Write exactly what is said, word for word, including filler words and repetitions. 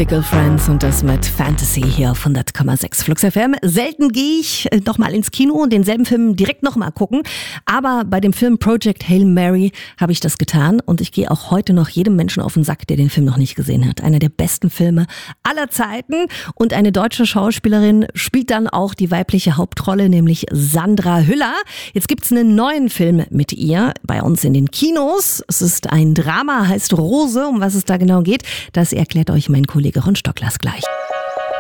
Fickle Friends und das mit Fantasy hier auf hundert Komma sechs Flux F M. Selten gehe ich nochmal ins Kino und denselben Film direkt nochmal gucken, aber bei dem Film Project Hail Mary habe ich das getan und ich gehe auch heute noch jedem Menschen auf den Sack, der den Film noch nicht gesehen hat. Einer der besten Filme aller Zeiten und eine deutsche Schauspielerin spielt dann auch die weibliche Hauptrolle, nämlich Sandra Hüller. Jetzt gibt's einen neuen Film mit ihr bei uns in den Kinos. Es ist ein Drama, heißt Rose. Um was es da genau geht, das erklärt euch mein Kollege Ron Stocklers gleich.